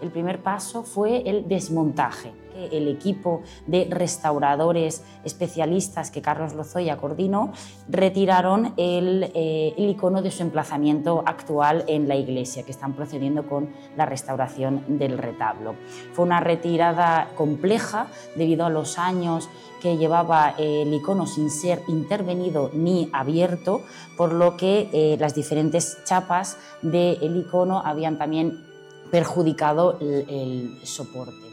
El primer paso fue el desmontaje. El equipo de restauradores especialistas que Carlos Lozoya coordinó retiraron el icono de su emplazamiento actual en la iglesia, que están procediendo con la restauración del retablo. Fue una retirada compleja debido a los años que llevaba el icono sin ser intervenido ni abierto, por lo que las diferentes chapas del icono habían también perjudicado el soporte.